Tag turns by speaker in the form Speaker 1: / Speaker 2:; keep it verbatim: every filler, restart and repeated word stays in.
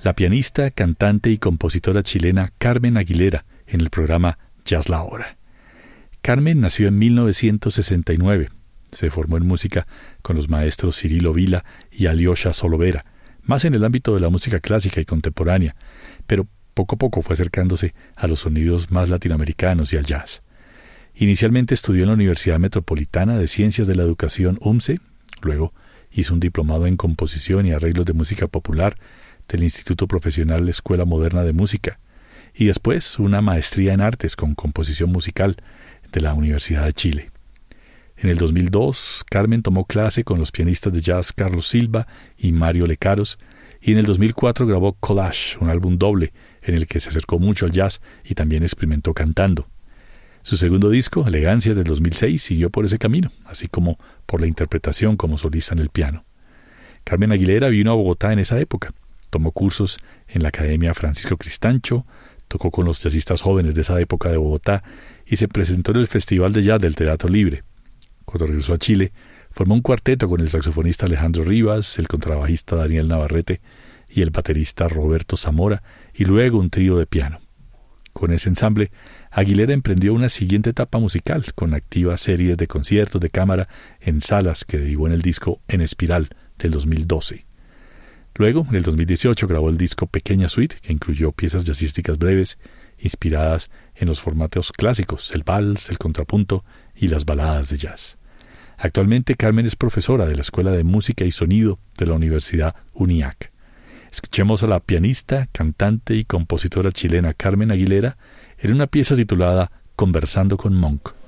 Speaker 1: la pianista, cantante y compositora chilena Carmen Aguilera en el programa Jazz La Hora. Carmen nació en mil novecientos sesenta y nueve. Se formó en música con los maestros Cirilo Vila y Alyosha Solovera, más en el ámbito de la música clásica y contemporánea, pero poco a poco fue acercándose a los sonidos más latinoamericanos y al jazz. Inicialmente estudió en la Universidad Metropolitana de Ciencias de la Educación U M C E, luego hizo un diplomado en composición y arreglos de música popular del Instituto Profesional Escuela Moderna de Música, y después una maestría en artes con composición musical de la Universidad de Chile. En el dos mil dos, Carmen tomó clase con los pianistas de jazz Carlos Silva y Mario Lecaros, y en el dos mil cuatro grabó Collage, un álbum doble en el que se acercó mucho al jazz y también experimentó cantando. Su segundo disco, Elegancia, del dos mil seis, siguió por ese camino, así como por la interpretación como solista en el piano. Carmen Aguilera vino a Bogotá en esa época. Tomó cursos en la Academia Francisco Cristancho, tocó con los jazzistas jóvenes de esa época de Bogotá y se presentó en el Festival de Jazz del Teatro Libre. Cuando regresó a Chile, formó un cuarteto con el saxofonista Alejandro Rivas, el contrabajista Daniel Navarrete y el baterista Roberto Zamora, y luego un trío de piano. Con ese ensamble, Aguilera emprendió una siguiente etapa musical, con activas series de conciertos de cámara en salas que derivó en el disco En Espiral del dos mil doce. Luego, en el dos mil dieciocho, grabó el disco Pequeña Suite, que incluyó piezas jazzísticas breves, inspiradas en los formatos clásicos, el vals, el contrapunto y las baladas de jazz. Actualmente, Carmen es profesora de la Escuela de Música y Sonido de la Universidad UNIAC. Escuchemos a la pianista, cantante y compositora chilena Carmen Aguilera en una pieza titulada Conversando con Monk.